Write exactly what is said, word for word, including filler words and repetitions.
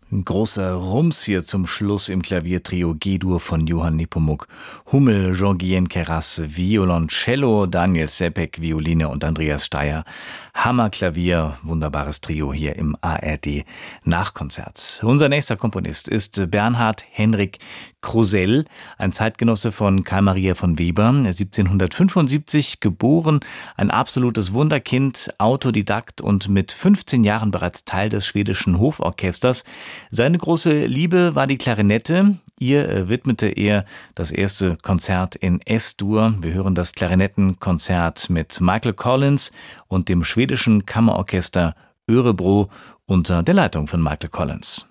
Ein großer Rums hier zum Schluss im Klaviertrio G-Dur von Johann Nepomuk. Hummel, Georgien Kerasse, Violoncello, Daniel Sepek, Violine und Andreas Steyer. Hammerklavier, wunderbares Trio hier im A R D Nachkonzert. Unser nächster Komponist ist Bernhard Henrik Krusell, ein Zeitgenosse von Carl Maria von Weber, siebzehnhundertfünfundsiebzig geboren, ein absolutes Wunderkind, Autodidakt und mit fünfzehn Jahren bereits Teil des schwedischen Hoforchesters. Seine große Liebe war die Klarinette. Ihr widmete er das erste Konzert in S-Dur. Wir hören das Klarinettenkonzert mit Michael Collins und dem schwedischen Kammerorchester Örebro unter der Leitung von Michael Collins.